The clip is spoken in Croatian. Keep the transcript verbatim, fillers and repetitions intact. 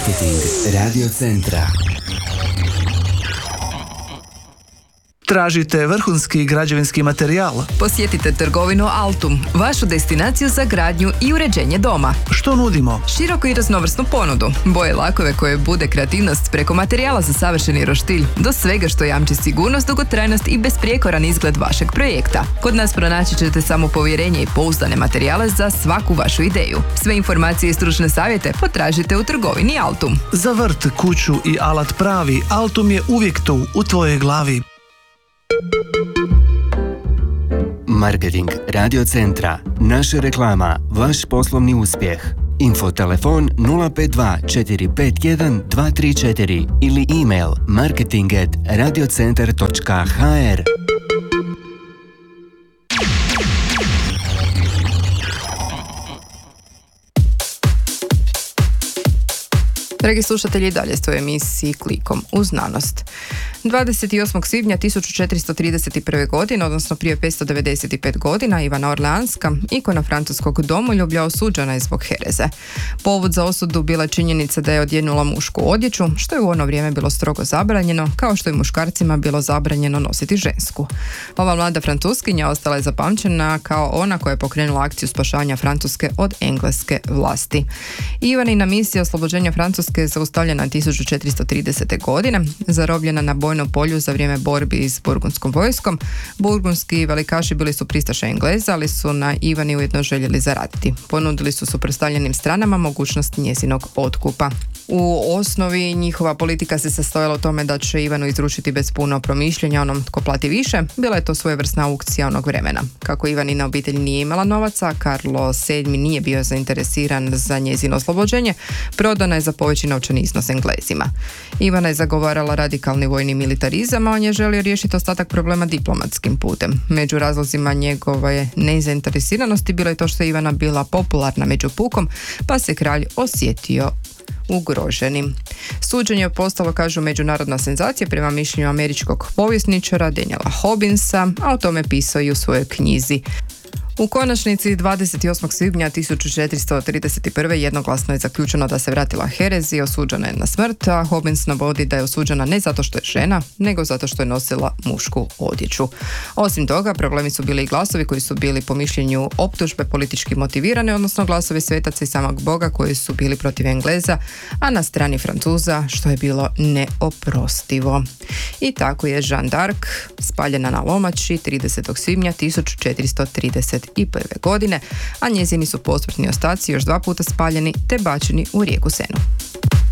Marketing Radio Centra. Tražite vrhunski građevinski materijal? Posjetite trgovinu Altum, vašu destinaciju za gradnju i uređenje doma. Što nudimo? Široku i raznovrsnu ponudu, boje lakove koje bude kreativnost preko materijala za savršeni roštilj, do svega što jamči sigurnost, dugotrajnost i besprijekoran izgled vašeg projekta. Kod nas pronaći ćete samo povjerenje i pouzdane materijale za svaku vašu ideju. Sve informacije i stručne savjete potražite u trgovini Altum. Za vrt, kuću i alat pravi, Altum je uvijek tu, u tvojoj glavi. Marketing Radio Centra. Naša reklama, vaš poslovni uspjeh. Infotelefon nula pet dva četiri pet jedan dva tri četiri ili email marketing at radiocentar točka h r. Dragi slušatelji, dalje ste u emisiji Klikom u znanost. dvadeset osmog svibnja tisuću četiristo trideset prve. godine, odnosno prije petsto devedeset pet godina, Ivana Orleanska, ikona francuskog domoljublja, osuđena je zbog hereze. Povod za osudu bila činjenica da je odjenula mušku odjeću, što je u ono vrijeme bilo strogo zabranjeno, kao što je muškarcima bilo zabranjeno nositi žensku. Ova mlada Francuskinja ostala je zapamćena kao ona koja je pokrenula akciju spašavanja Francuske od engleske vlasti. Ivanina misija oslobođenja Francuske je zaustavljena tisuću četiristo tridesete. godine, zarobljena na bojnom polju za vrijeme borbi s burgundskom vojskom. Burgundski velikaši bili su pristaše Engleza, ali su na Ivani ujedno željeli zaraditi. Ponudili su suprotstavljenim stranama mogućnost njezinog otkupa. U osnovi njihova politika se sastojala u tome da će Ivanu izručiti bez puno promišljenja onom tko plati više. Bila je to svojevrsna aukcija onog vremena. Kako Ivanina obitelj nije imala novaca, Karlo sedmi nije bio zainteresiran za njezino oslobođenje, prodana je za poveći novčani iznos Englezima. Ivana je zagovarala radikalni vojni militarizam, a on je želio riješiti ostatak problema diplomatskim putem. Među razlozima njegove nezainteresiranosti bilo je to što je Ivana bila popularna među pukom, pa se kralj osjetio ugroženim. Suđenje je postalo, kažu, međunarodna senzacija prema mišljenju američkog povjesničara Daniela Hobbinsa, a o tome pisao i u svojoj knjizi. U konačnici dvadeset osmog svibnja tisuću četiristo trideset prve. jednoglasno je zaključeno da se vratila herezi, osuđena je na smrt, a Hobbins navodi da je osuđena ne zato što je žena, nego zato što je nosila mušku odjeću. Osim toga, problemi su bili i glasovi koji su bili po mišljenju optužbe politički motivirane, odnosno glasovi svetaca i samog Boga koji su bili protiv Engleza, a na strani Francuza, što je bilo neoprostivo. I tako je Jeanne d'Arc spaljena na lomači tridesetog svibnja tisuću četiristo trideset prve. godine, a njezini su posmrtni ostaci još dva puta spaljeni te bačeni u rijeku Senu.